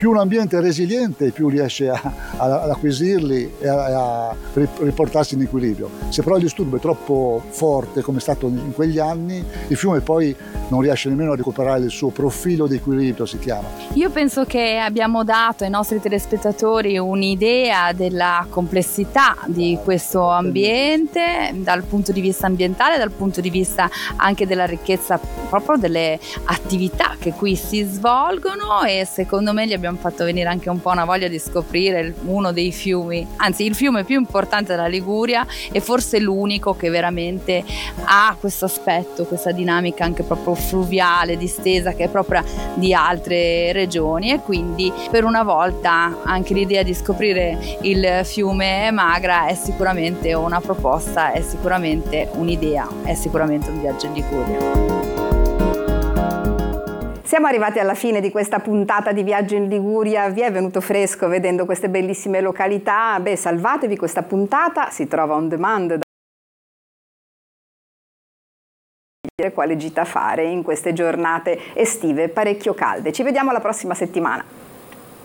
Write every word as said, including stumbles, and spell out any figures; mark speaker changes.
Speaker 1: più un ambiente è resiliente, più riesce a, a, ad acquisirli e a, a riportarsi in equilibrio. Se però il disturbo è troppo forte, come è stato in quegli anni, il fiume poi non riesce nemmeno a recuperare il suo profilo di equilibrio, si chiama.
Speaker 2: Io penso che abbiamo dato ai nostri telespettatori un'idea della complessità di questo ambiente, dal punto di vista ambientale, dal punto di vista anche della ricchezza proprio delle attività che qui si svolgono, e secondo me gli abbiamo fatto venire anche un po' una voglia di scoprire uno dei fiumi, anzi il fiume più importante della Liguria e forse l'unico che veramente ha questo aspetto, questa dinamica anche proprio fluviale, distesa, che è propria di altre regioni, e quindi per una volta anche l'idea di scoprire il fiume Magra è sicuramente una proposta, è sicuramente un'idea, è sicuramente un viaggio in Liguria.
Speaker 3: Siamo arrivati alla fine di questa puntata di Viaggio in Liguria. Vi è venuto fresco vedendo queste bellissime località? Beh, salvatevi questa puntata, si trova on demand da quale gita fare in queste giornate estive parecchio calde. Ci vediamo la prossima settimana.